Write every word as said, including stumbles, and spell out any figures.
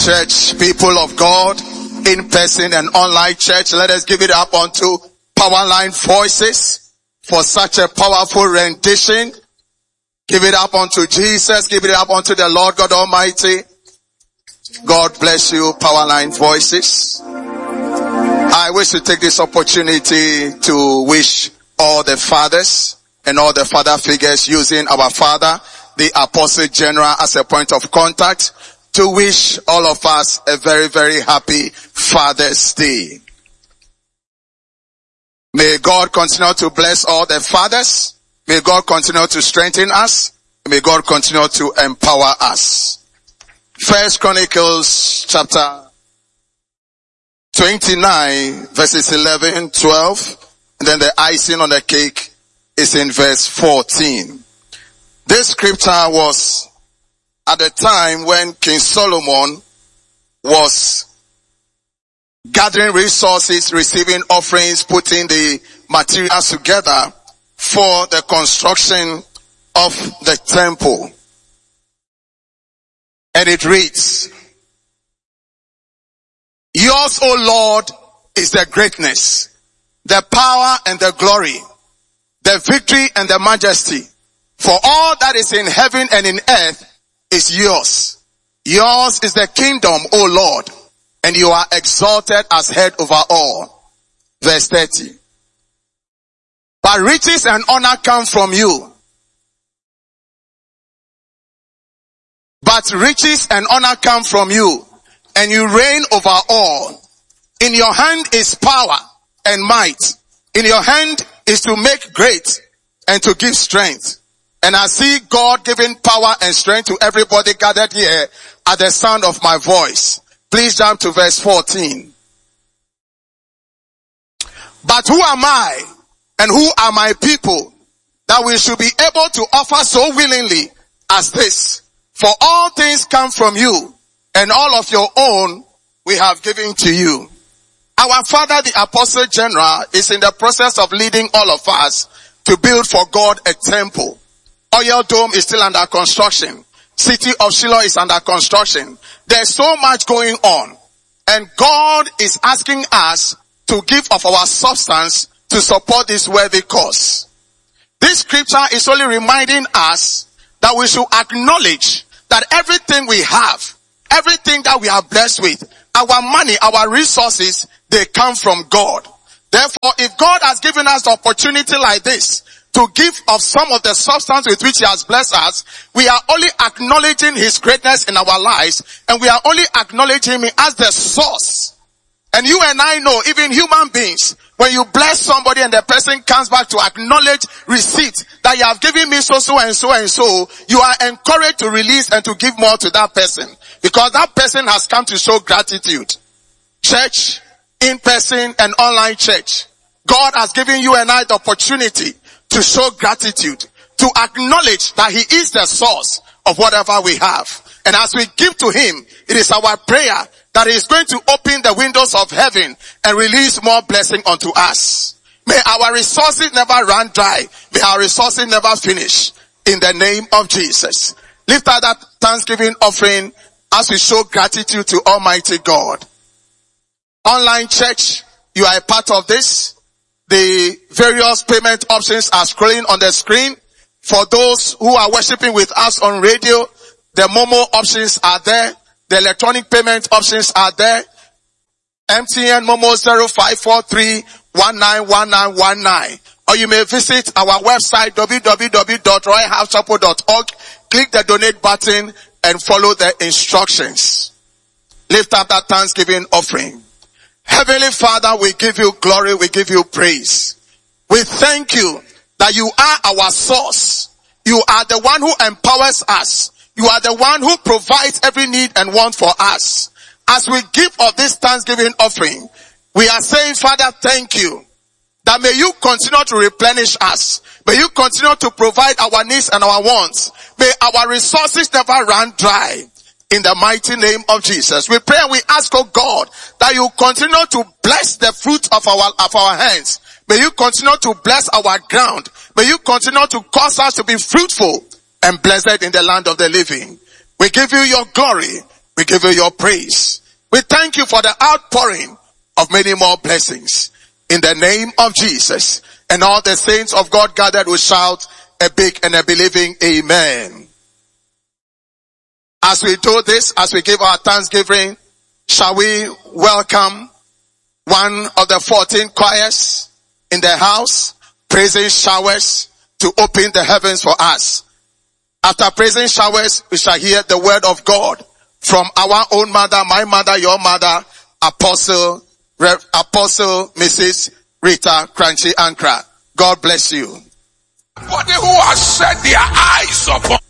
church, people of God, in person and online church. Let us give it up unto Powerline Voices for such a powerful rendition. Give it up unto Jesus. Give it up unto the Lord God Almighty. God bless you, Powerline Voices. I wish to take this opportunity to wish all the fathers and all the father figures, using our father, the Apostle General, as a point of contact, to wish all of us a very, very happy Father's Day. May God continue to bless all the fathers. May God continue to strengthen us. May God continue to empower us. First Chronicles chapter twenty-nine, verses eleven, twelve, and then the icing on the cake is in verse fourteen. This scripture was at the time when King Solomon was gathering resources, receiving offerings, putting the materials together for the construction of the temple. And it reads, "Yours, O Lord, is the greatness, the power and the glory, the victory and the majesty. For all that is in heaven and in earth is yours. Yours is the kingdom, O Lord, and you are exalted as head over all." Verse thirty. "But riches and honor come from you. But riches and honor come from you, and you reign over all. In your hand is power and might. In your hand is to make great and to give strength." And I see God giving power and strength to everybody gathered here at the sound of my voice. Please jump to verse fourteen. "But who am I and who are my people that we should be able to offer so willingly as this? For all things come from you, and all of your own we have given to you." Our father, the Apostle General, is in the process of leading all of us to build for God a temple. Oil Dome is still under construction. City of Shiloh is under construction. There's so much going on. And God is asking us to give of our substance to support this worthy cause. This scripture is only reminding us that we should acknowledge that everything we have, everything that we are blessed with, our money, our resources, they come from God. Therefore, if God has given us the opportunity like this to give of some of the substance with which he has blessed us, we are only acknowledging his greatness in our lives, and we are only acknowledging him as the source. And you and I know, even human beings, when you bless somebody and the person comes back to acknowledge receipt that you have given me so, so and so and so, you are encouraged to release and to give more to that person, because that person has come to show gratitude. Church, in person and online church, God has given you and I the opportunity to show gratitude, to acknowledge that he is the source of whatever we have. And as we give to him, it is our prayer that he is going to open the windows of heaven and release more blessing unto us. May our resources never run dry. May our resources never finish. In the name of Jesus. Lift up that thanksgiving offering as we show gratitude to Almighty God. Online church, you are a part of this. The various payment options are scrolling on the screen. For those who are worshiping with us on radio, the Momo options are there. The electronic payment options are there. M T N Momo zero five four three one nine one nine one nine. Or you may visit our website w w w dot royal house chapel dot org. Click the donate button and follow the instructions. Lift up that thanksgiving offering. Heavenly Father, we give you glory, we give you praise. We thank you that you are our source. You are the one who empowers us. You are the one who provides every need and want for us. As we give of this thanksgiving offering, we are saying, Father, thank you. That may you continue to replenish us. May you continue to provide our needs and our wants. May our resources never run dry. In the mighty name of Jesus. We pray and we ask, oh God, that you continue to bless the fruit of our, of our hands. May you continue to bless our ground. May you continue to cause us to be fruitful and blessed in the land of the living. We give you your glory. We give you your praise. We thank you for the outpouring of many more blessings. In the name of Jesus. And all the saints of God gathered will shout a big and a believing amen. As we do this, as we give our thanksgiving, shall we welcome one of the fourteen choirs in the house, praising showers, to open the heavens for us. After praising showers, we shall hear the word of God from our own mother, my mother, your mother, Apostle, Rev, Apostle Missus Rita Crunchy Ankra. God bless you. Anybody who has set their eyes upon